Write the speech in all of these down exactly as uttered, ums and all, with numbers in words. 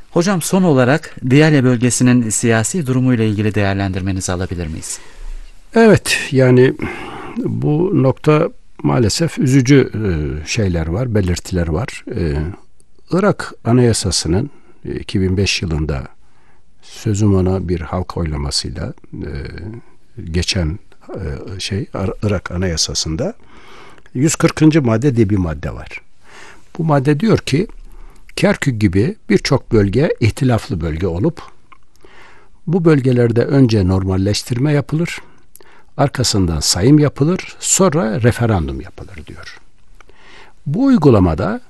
Hocam son olarak Diyale bölgesinin siyasi durumuyla ilgili değerlendirmenizi alabilir miyiz? Evet, yani bu nokta maalesef üzücü e, şeyler var, belirtiler var. E, Irak Anayasası'nın iki bin beş yılında sözüm ona bir halk oylamasıyla e, geçen e, şey Irak Anayasası'nda yüz kırkıncı madde diye bir madde var. Bu madde diyor ki Kerkük gibi birçok bölge ihtilaflı bölge olup bu bölgelerde önce normalleştirme yapılır, arkasından sayım yapılır, sonra referandum yapılır diyor. Bu uygulamada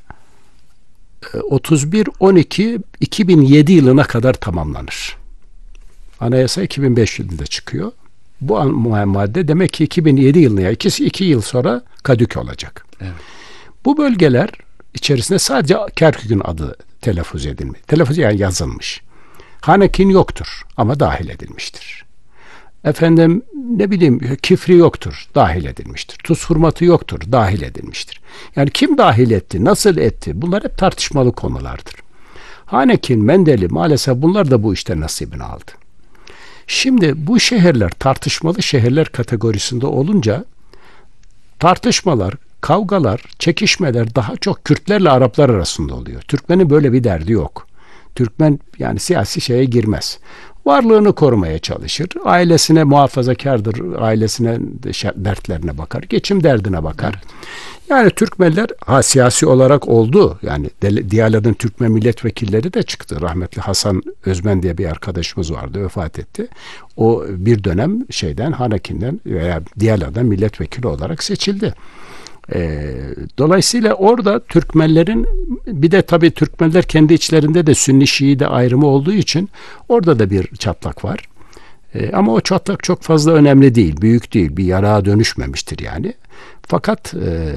otuz bir on iki iki bin yedi yılına kadar tamamlanır. Anayasa iki bin beş yılında çıkıyor. Bu madde demek ki iki bin yedi yılına, ikisi iki yıl sonra kadük olacak. Evet. Bu bölgeler içerisinde sadece Kerkük'ün adı telaffuz edilmiş. Telaffuz yani yazılmış. Hanekin yoktur ama dahil edilmiştir. Efendim ne bileyim Kifri yoktur, dahil edilmiştir. Tuz hurmatı yoktur, dahil edilmiştir. Yani kim dahil etti, nasıl etti? Bunlar hep tartışmalı konulardır. Hanekin, Mendeli maalesef bunlar da bu işte nasibini aldı. Şimdi bu şehirler tartışmalı şehirler kategorisinde olunca tartışmalar, kavgalar, çekişmeler daha çok Kürtlerle Araplar arasında oluyor. Türkmenin böyle bir derdi yok. Türkmen yani siyasi şeye girmez. Varlığını korumaya çalışır. Ailesine muhafazakardır. Ailesine dertlerine bakar. Geçim derdine bakar. Evet. Yani Türkmenler ha, siyasi olarak oldu. Yani Diyale'den Türkmen milletvekilleri de çıktı. Rahmetli Hasan Özmen diye bir arkadaşımız vardı. Vefat etti. O bir dönem şeyden Haneki'nden veya Diyale'den milletvekili olarak seçildi. E, dolayısıyla orada Türkmenlerin bir de tabii Türkmenler kendi içlerinde de Sünni Şii de ayrımı olduğu için orada da bir çatlak var. E, ama o çatlak çok fazla önemli değil, büyük değil, bir yarağa dönüşmemiştir yani. Fakat e,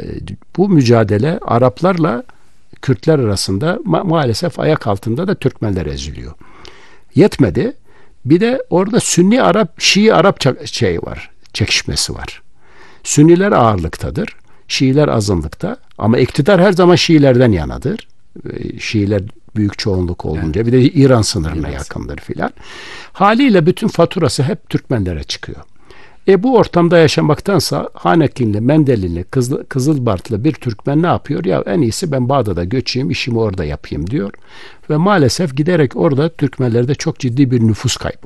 bu mücadele Araplarla Kürtler arasında ma- maalesef ayak altında da Türkmenler eziliyor. Yetmedi. Bir de orada Sünni Arap, Şii Arap şey var, çekişmesi var. Sünniler ağırlıktadır. Şiiler azınlıkta. Ama iktidar her zaman Şiilerden yanadır. Şiiler büyük çoğunluk olunca. Evet. Bir de İran sınırına evet. yakındır filan. Haliyle bütün faturası hep Türkmenlere çıkıyor. E bu ortamda yaşamaktansa Hanekinli, Mendelinli, Kızıl, Kızılbartlı bir Türkmen ne yapıyor? Ya en iyisi ben Bağdat'a göçeyim, işimi orada yapayım diyor. Ve maalesef giderek orada Türkmenlerde çok ciddi bir nüfus kaybı